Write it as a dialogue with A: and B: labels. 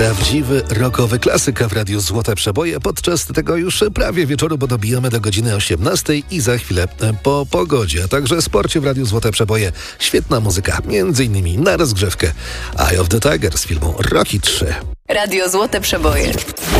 A: Prawdziwy rockowy klasyka w Radiu Złote Przeboje podczas tego już prawie wieczoru, bo dobijamy do godziny 18 i za chwilę po pogodzie, a także sporcie w Radiu Złote Przeboje. Świetna muzyka, m.in. na rozgrzewkę Eye of the Tiger z filmu Rocky 3.
B: Radio Złote Przeboje.